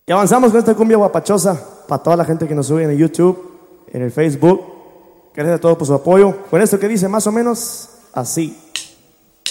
Y avanzamos con esta cumbia guapachosa para toda la gente que nos sube en el YouTube, en el Facebook. Gracias a todos por su apoyo. Con esto que dice más o menos así.